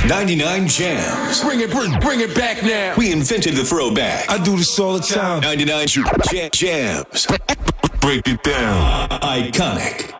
99 Jams. Bring it back now. We invented the throwback. I do this all the time. 99 Jams. Break it down. Iconic.